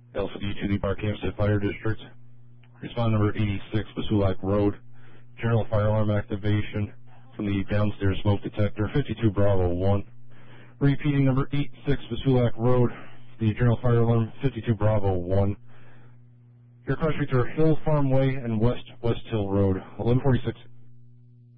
Alpha D to the Barkhamsted Fire District. Respond number 86, Basulak Road. General fire alarm activation from the downstairs smoke detector, 52 Bravo 1. Repeating number 86, Basulak Road. The general fire alarm, 52 Bravo 1. Your crash rates are Hill Farm Way and West Hill Road, 1146